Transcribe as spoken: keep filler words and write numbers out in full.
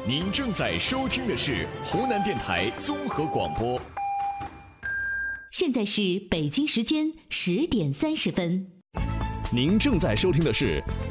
您正在收听的是湖南电台综合广播。 现在是北京时间十点三十分。 您正在收听的是